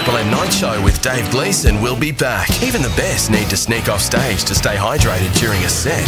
Triple M Night Show with Dave Gleeson will be back. Even the best need to sneak off stage to stay hydrated during a set.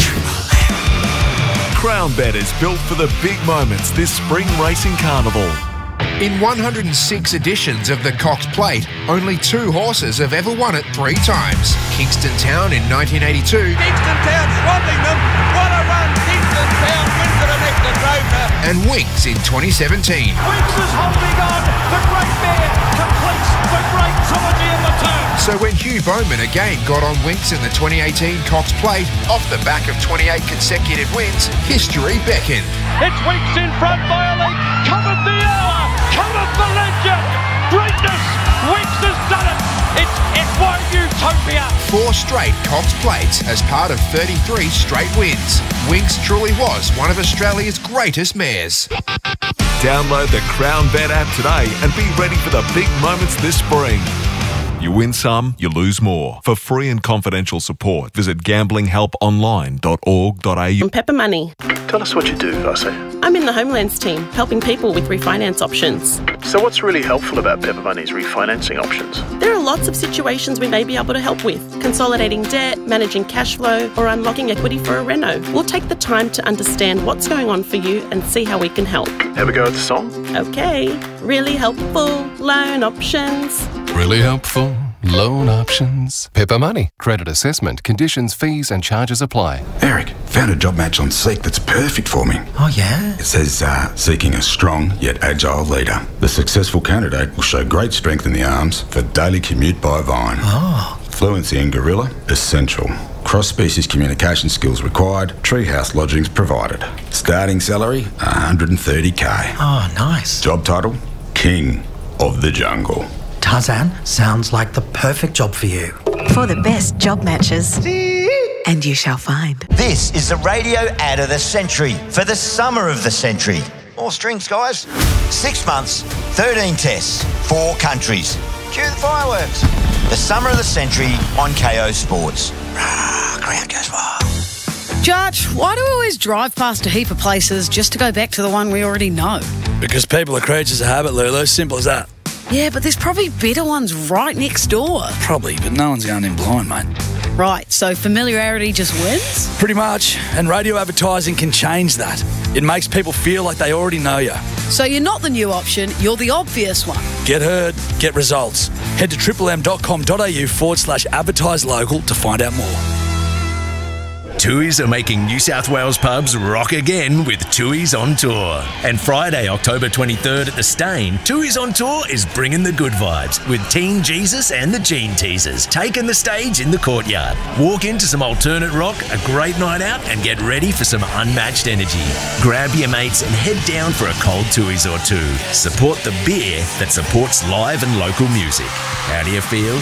CrownBet is built for the big moments this spring racing carnival. In 106 editions of the Cox Plate, only 2 horses have ever won it 3 times. Kingston Town in 1982. Kingston Town swamping them. What a run. Kingston Town wins the next Rover. And Winx in 2017. Winx is holding on. The great mare completes the great trilogy of the turn. So when Hugh Bowman again got on Winx in the 2018 Cox Plate, off the back of 28 consecutive wins, history beckoned. It's Winx in front by a lead. Cometh the hour. Cometh the legend. Greatness. Winx has done it. It's F1 Utopia. 4 straight Cox Plates as part of 33 straight wins. Winx truly was one of Australia's greatest mares. Download the CrownBet app today and be ready for the big moments this spring. You win some, you lose more. For free and confidential support, visit gamblinghelponline.org.au. I'm Pepper Money. Tell us what you do, Vase. I'm in the Homelands team, helping people with refinance options. So what's really helpful about Pepper Money's refinancing options? There are lots of situations we may be able to help with. Consolidating debt, managing cash flow, or unlocking equity for a reno. We'll take the time to understand what's going on for you and see how we can help. Have a go at the song? Okay. Really helpful loan options. Really helpful loan options. Pepper Money. Credit assessment. Conditions, fees and charges apply. Eric, found a job match on Seek that's perfect for me. Oh, yeah? It says, seeking a strong yet agile leader. The successful candidate will show great strength in the arms for daily commute by Vine. Oh. Fluency in Gorilla, essential. Cross-species communication skills required. Treehouse lodgings provided. Starting salary, $130K. Oh, nice. Job title, King of the Jungle. Tarzan, sounds like the perfect job for you. For the best job matches. And you shall find. This is the radio ad of the century for the summer of the century. More strings, guys. 6 months, 13 tests, 4 countries. Cue the fireworks. The summer of the century on KO Sports. Crowd goes wild. Judge, why do we always drive past a heap of places just to go back to the one we already know? Because people are creatures of habit, Lulu. Simple as that. Yeah, but there's probably better ones right next door. Probably, but no one's going in blind, mate. Right, so familiarity just wins? Pretty much, and radio advertising can change that. It makes people feel like they already know you. So you're not the new option, you're the obvious one. Get heard, get results. Head to triplem.com.au/advertise local to find out more. Tooheys are making New South Wales pubs rock again with Tooheys on Tour. And Friday, October 23rd at the Stain, Tooheys on Tour is bringing the good vibes with Teen Jesus and the Gene Teasers taking the stage in the courtyard. Walk into some alternate rock, a great night out, and get ready for some unmatched energy. Grab your mates and head down for a cold Tooheys or two. Support the beer that supports live and local music. How do you feel?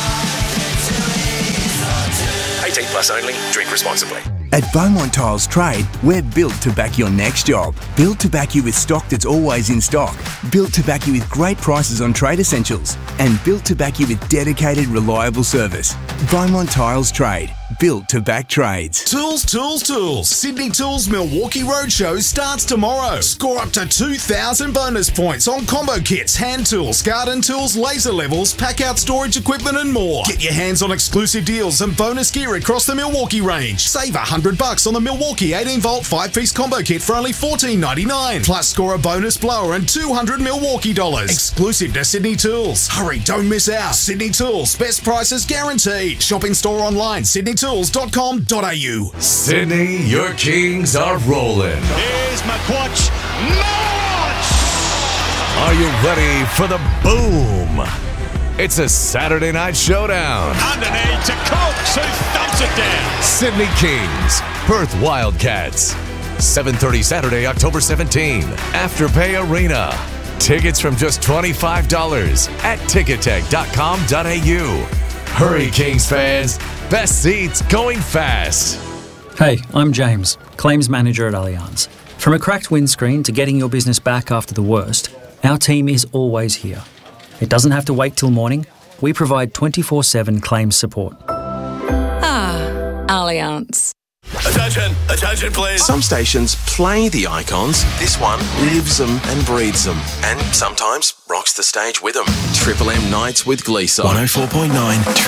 18 plus only. Drink responsibly. At Beaumont Tiles Trade, we're built to back your next job. Built to back you with stock that's always in stock. Built to back you with great prices on trade essentials. And built to back you with dedicated, reliable service. Beaumont Tiles Trade. Built to back trades. Tools, tools, tools. Sydney Tools Milwaukee Roadshow starts tomorrow. Score up to 2,000 bonus points on combo kits, hand tools, garden tools, laser levels, pack-out storage equipment and more. Get your hands on exclusive deals and bonus gear across the Milwaukee range. Save $100 on the Milwaukee 18-volt 5-piece combo kit for only $14.99. Plus score a bonus blower and $200 Milwaukee dollars. Exclusive to Sydney Tools. Hurry, don't miss out. Sydney Tools. Best prices guaranteed. Shop in store online. SydneyTools.com.au. Sydney, your Kings are rolling. Here's McQuatch. Launch! Are you ready for the boom? It's a Saturday night showdown. Underneath to Cooks, who thumps it down. Sydney Kings, Perth Wildcats. 7:30 Saturday, October 17. Afterpay Arena. Tickets from just $25 at tickettech.com.au. Hurry, Kings fans. Best seats going fast. Hey, I'm James, Claims Manager at Allianz. From a cracked windscreen to getting your business back after the worst, our team is always here. It doesn't have to wait till morning. We provide 24/7 claims support. Ah, Allianz. Attention, attention please. Some stations play the icons. This one lives them and breathes them. And sometimes rocks the stage with them. Triple M Nights with Gleeson. 104.9